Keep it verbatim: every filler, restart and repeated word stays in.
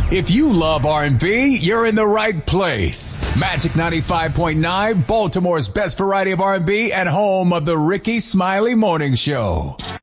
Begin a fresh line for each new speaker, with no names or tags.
If you love R and B, you're in the right place. Magic ninety-five point nine, Baltimore's best variety of R and B and home of the Ricky Smiley Morning Show.